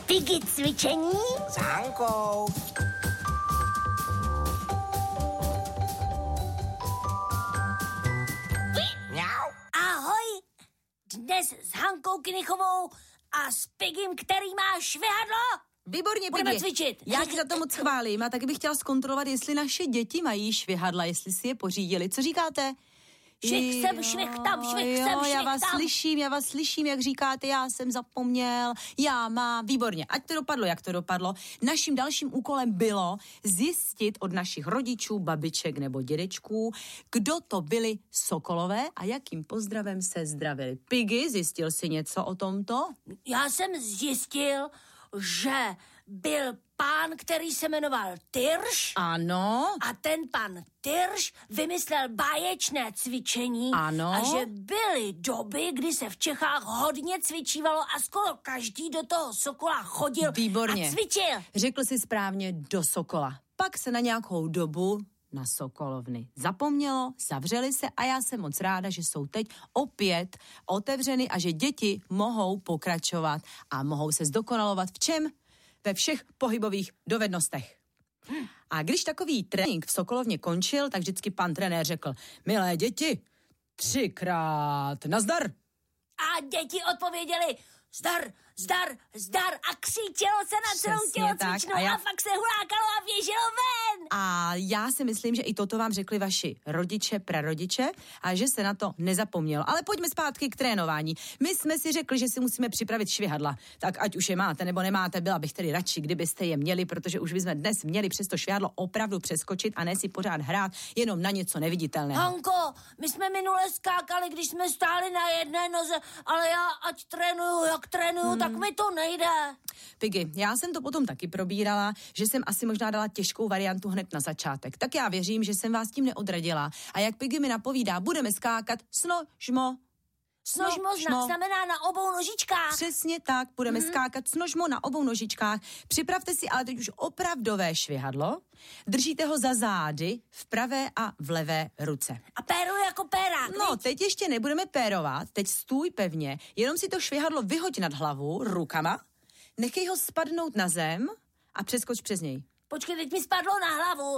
Piggy cvičení s Hankou. Mňau. Ahoj, dnes s Hankou Knichovou a s Piggym, který má švihadlo. Výborně, Budeme Piggy. cvičit. Já ti za to moc chválím a taky bych chtěla zkontrolovat, jestli naše děti mají švihadla, jestli si je pořídili. Co říkáte? Švih sem, švih tam, švih sem, švih já vás tam. slyším, jak říkáte, já jsem zapomněl, já mám, výborně, ať to dopadlo, jak to dopadlo. Naším dalším úkolem bylo zjistit od našich rodičů, babiček nebo dědečků, kdo to byli sokolové a jakým pozdravem se zdravili. Piggy, zjistil jsi něco o tomto? Já jsem zjistil, že byl pán, který se jmenoval Tyrš. Ano. A ten pan Tyrš vymyslel báječné cvičení. Ano. A že byly doby, kdy se v Čechách hodně cvičívalo a skoro každý do toho Sokola chodil. Výborně. A cvičil. Řekl jsi správně, do Sokola. Pak se na nějakou dobu na sokolovny zapomnělo, zavřeli se a já jsem moc ráda, že jsou teď opět otevřeny a že děti mohou pokračovat a mohou se zdokonalovat v čem? Ve všech pohybových dovednostech. A když takový trénink v Sokolovně končil, tak vždycky pan trenér řekl: milé děti, 3krát nazdar. A děti odpověděli: zdar, zdar, zdar a křítilo se na celou Přesně tělocvičnu tak. a fakt se hulákalo a běželo ven. A já si myslím, že i toto vám řekli vaši rodiče, prarodiče a že se na to nezapomnělo. Ale pojďme zpátky k trénování. My jsme si řekli, že si musíme připravit švihadla. Tak ať už je máte nebo nemáte, byla bych tedy radši, kdybyste je měli, protože už bychom dnes měli přes to švihadlo opravdu přeskočit a ne si pořád hrát jenom na něco neviditelného. Hanko, my jsme minule skákali, když jsme stáli na jedné noze, ale já ať trénuju, jak trénuju, tak mi to nejde. Piggy, já jsem to potom taky probírala, že jsem asi možná dala těžkou variantu hned na začátek. Tak já věřím, že jsem vás tím neodradila. A jak Piggy mi napovídá, budeme skákat snožmo. Snožmo znamená na obou nožičkách. Přesně tak, budeme skákat snožmo na obou nožičkách. Připravte si ale teď už opravdové švihadlo. Držíte ho za zády v pravé a v levé ruce. A péru jako pérák. No, teď ještě nebudeme pérovat, teď stůj pevně, jenom si to švihadlo vyhoď nad hlavu rukama, nechej ho spadnout na zem a přeskoč přes něj. Počkej, teď mi spadlo na hlavu.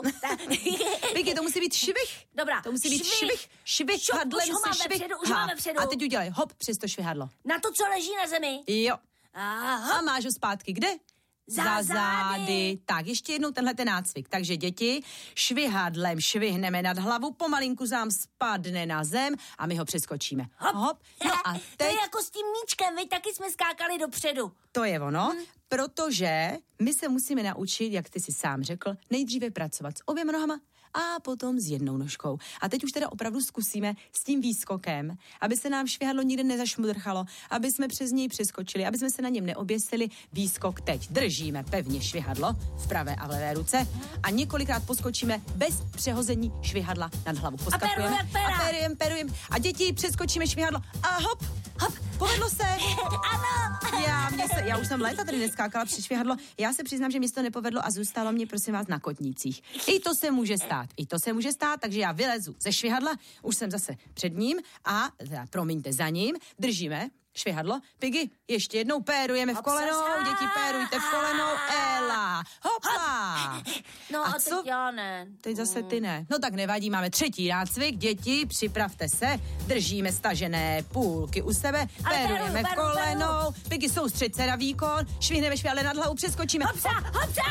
Piggy, to musí být švih. Dobrá. To musí být švih. Hadlem už ho se máme švih. už máme předu. A teď udělej hop přes to švihadlo. Na to, co leží na zemi. Jo. Aha. A máš ho zpátky kde? Za zády. Tak, ještě jednou tenhle ten nácvik. Takže děti, švihadlem švihneme nad hlavu, pomalinku zám spadne na zem a my ho přeskočíme. Hop. No a To teď... je jako s tím míčkem, vy taky jsme skákali dopředu. To je ono, protože my se musíme naučit, jak ty si sám řekl, nejdříve pracovat s oběma nohama a potom s jednou nožkou. A teď už teda opravdu zkusíme s tím výskokem, aby se nám švihadlo nikde nezašmudrchalo, aby jsme přes něj přeskočili, aby jsme se na něm neoběsili. Výskok teď. Držíme pevně švihadlo v pravé a v levé ruce a několikrát poskočíme bez přehození švihadla nad hlavu. Poskakujeme a perujeme. A děti, přeskočíme švihadlo a hop. Povedlo se. Ano. Já už jsem léta tady neskákala při švihadlo. Já se přiznám, že mi to nepovedlo a zůstalo mě, prosím vás, na kotnících. I to se může stát, takže já vylezu ze švihadla, už jsem zase před ním a, promiňte, za ním, držíme švihadlo. Piggy, ještě jednou pérujeme v kolenou, děti pérujte v kolenou, Ela, hopla. No a teď já ne. Teď zase ty ne. No tak nevadí, máme třetí nácvik, děti, připravte se, držíme stažené půlky u sebe, pérujeme v kolenou, Piggy, soustřeď se na výkon, švihneme švihadle nad hlavu, přeskočíme. Hopsa.